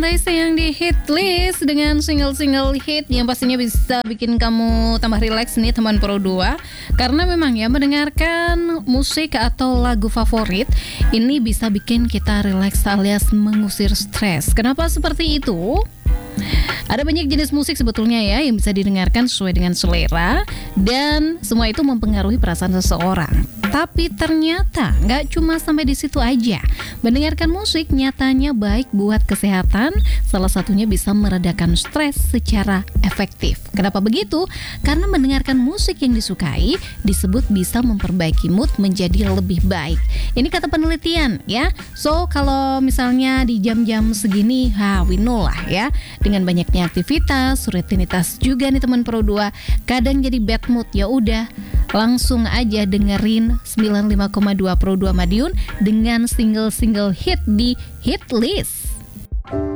Raisa yang di hit list dengan single-single hit yang pastinya bisa bikin kamu tambah rileks nih teman Pro 2. Karena memang ya mendengarkan musik atau lagu favorit ini bisa bikin kita rileks alias mengusir stres. Kenapa seperti itu? Ada banyak jenis musik sebetulnya ya yang bisa didengarkan sesuai dengan selera dan semua itu mempengaruhi perasaan seseorang. Tapi ternyata nggak cuma sampai di situ aja. Mendengarkan musik nyatanya baik buat kesehatan. Salah satunya bisa meredakan stres secara efektif. Kenapa begitu? Karena mendengarkan musik yang disukai disebut bisa memperbaiki mood menjadi lebih baik. Ini kata penelitian ya. So kalau misalnya di jam-jam segini, we know lah ya. Dengan banyaknya aktivitas, rutinitas juga nih teman Pro 2, kadang jadi bad mood. Ya udah, langsung aja dengerin 95,2 Pro 2 Madiun dengan single-single hit di hit list.